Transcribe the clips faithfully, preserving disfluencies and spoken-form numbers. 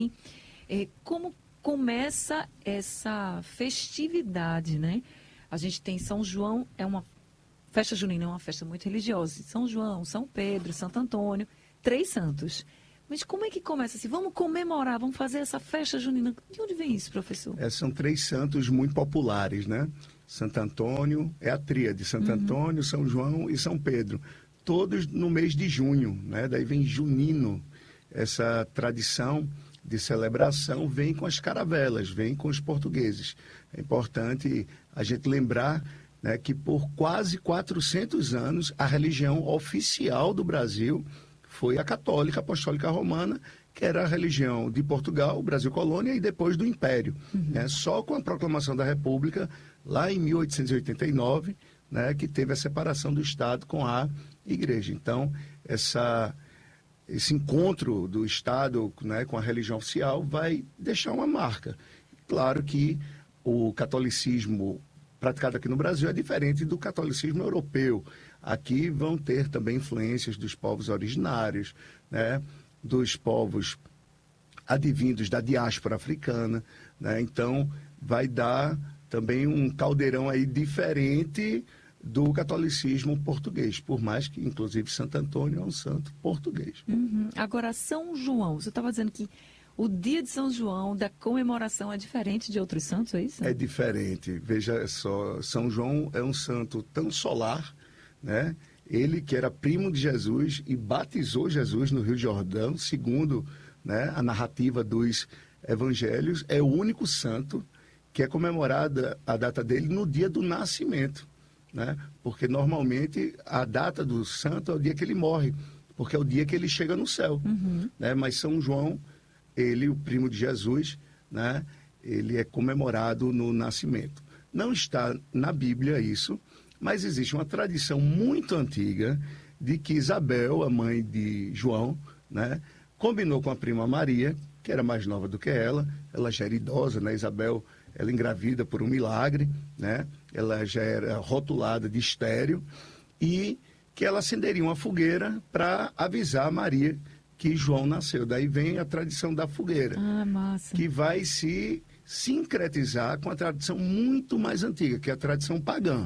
É, como começa essa festividade, né? A gente tem São João, é uma festa junina, é uma festa muito religiosa. São João, São Pedro, Santo Antônio, três santos. Mas como é que começa assim? Vamos comemorar, vamos fazer essa festa junina. De onde vem isso, professor? É, são três santos muito populares, né? Santo Antônio, é a tríade, Santo Uhum. Antônio, São João e São Pedro. Todos no mês de junho, né? Daí vem junino. Essa tradição de celebração vem com as caravelas, vem com os portugueses. É importante a gente lembrar, né, que por quase quatrocentos anos a religião oficial do Brasil foi a católica apostólica romana, que era a religião de Portugal, Brasil colônia e depois do Império. Uhum. Né? Só com a proclamação da República, lá em mil oitocentos e oitenta e nove, né, que teve a separação do Estado com a Igreja. Então, essa, esse encontro do Estado, né, com a religião oficial vai deixar uma marca. Claro que o catolicismo praticado aqui no Brasil é diferente do catolicismo europeu. Aqui vão ter também influências dos povos originários, né, dos povos advindos da diáspora africana, né? Então vai dar também um caldeirão aí diferente do catolicismo português, por mais que, inclusive, Santo Antônio é um santo português. Uhum. Agora, São João, você estava dizendo que o dia de São João, da comemoração, é diferente de outros santos, é isso? É diferente. Veja só, São João é um santo tão solar, né? Ele que era primo de Jesus e batizou Jesus no Rio Jordão, segundo, né, a narrativa dos evangelhos, é o único santo que é comemorada a data dele no dia do nascimento, né? Porque normalmente a data do santo é o dia que ele morre, porque é o dia que ele chega no céu. Uhum. Né? Mas São João, ele, o primo de Jesus, né, ele é comemorado no nascimento. Não está na Bíblia isso, mas existe uma tradição muito antiga de que Isabel, a mãe de João, né, combinou com a prima Maria, que era mais nova do que ela, ela já era idosa, né? Isabel, ela engravida por um milagre, né? Ela já era rotulada de estéril, e que ela acenderia uma fogueira para avisar a Maria que João nasceu. Daí vem a tradição da fogueira, ah, massa. Que vai se sincretizar com a tradição muito mais antiga, que é a tradição pagã.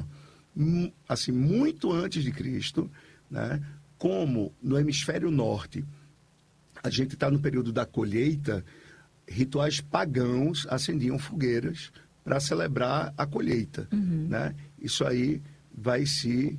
Assim, muito antes de Cristo, né? Como no hemisfério norte a gente está no período da colheita, rituais pagãos acendiam fogueiras para celebrar a colheita. Uhum. Né? Isso aí vai se,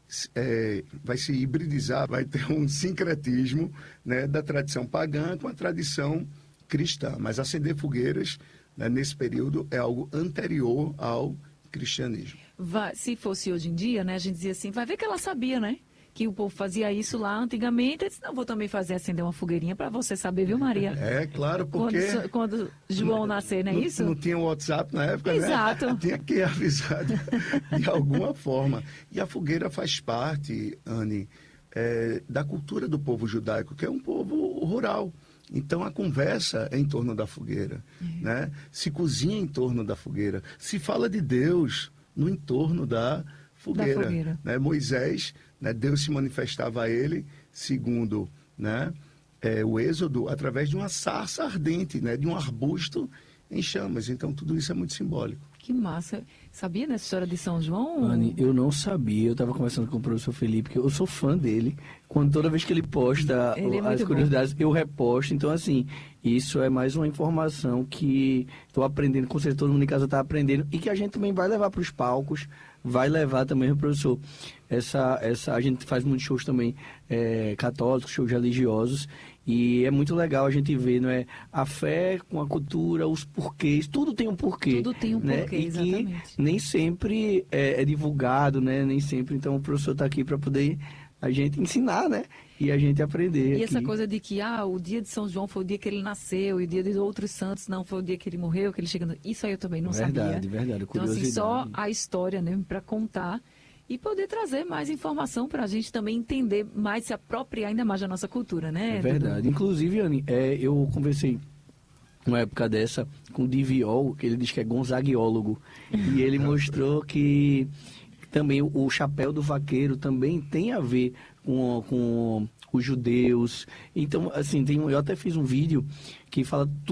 é, vai se hibridizar, vai ter um sincretismo, né, da tradição pagã com a tradição cristã. Mas acender fogueiras, né, nesse período é algo anterior ao cristianismo. Vai, se fosse hoje em dia, né, a gente dizia assim, vai ver que ela sabia, né? Que o povo fazia isso lá antigamente. Eu disse, não, vou também fazer acender uma fogueirinha para você saber, viu, Maria? É, claro, porque... Quando, quando João nascer, não é não, isso? Não tinha WhatsApp na época, Exato. Né? Tinha que avisar de, de alguma forma. E a fogueira faz parte, Anne, é, da cultura do povo judaico, que é um povo rural. Então, a conversa é em torno da fogueira, uhum. né? Se cozinha em torno da fogueira. Se fala de Deus no entorno da fogueira. Da fogueira. Né? Moisés, né, Deus se manifestava a ele, segundo, né, é, o Êxodo, através de uma sarça ardente, né, de um arbusto em chamas. Então, tudo isso é muito simbólico. Que massa. Sabia dessa história de São João? Anne, eu não sabia. Eu estava conversando com o professor Felipe, que eu sou fã dele. Quando toda vez que ele posta ele é as curiosidades, bom. Eu reposto. Então, assim, isso é mais uma informação que estou aprendendo, com certeza todo mundo em casa está aprendendo, e que a gente também vai levar para os palcos, vai levar também, professor. Essa, essa, a gente faz muitos shows também é, católicos, shows religiosos, e é muito legal a gente ver, não é, a fé com a cultura, os porquês, tudo tem um porquê. Tudo tem um né? porquê, e exatamente. Que nem sempre é, é divulgado, né? Nem sempre, então o professor está aqui para poder a gente ensinar, né? E a gente aprender. E aqui. Essa coisa de que ah, o dia de São João foi o dia que ele nasceu, e o dia de outros santos não foi o dia que ele morreu, que ele chega no... Isso aí eu também não verdade, sabia. Verdade, verdade. Então, assim, só a história, né, para contar e poder trazer mais informação para a gente também entender mais, se apropriar ainda mais da nossa cultura, né? É verdade. Dudu? Inclusive, Anne, é, eu conversei uma época dessa com o Diviol, que ele diz que é gonzaguiólogo, e ele mostrou que também o chapéu do vaqueiro também tem a ver com, com os judeus. Então, assim, tem, um- eu até fiz um vídeo que fala